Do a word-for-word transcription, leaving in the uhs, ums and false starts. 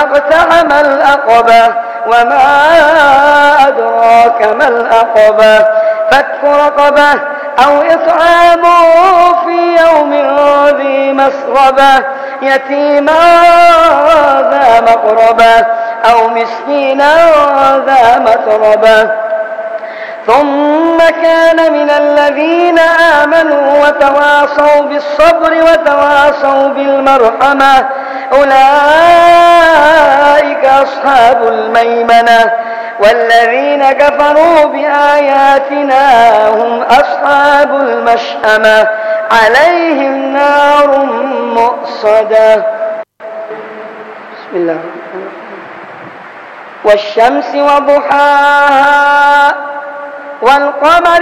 اقتحم العقبة وما أدراك ما العقبة فك رقبة أو إطعام في يوم ذي مسغبة يتيما ذا مقربة أو مسكينا ذا متربة ثم كان من الذين آمنوا وتواصوا بالصبر وتواصوا بالمرحمة أولئك أصحاب الميمنة والذين كفروا بآياتنا هم أصحاب المشأمة عليهم نار مؤصدة. بسم الله الرحمن الرحيم. والشمس وضحاها والقمر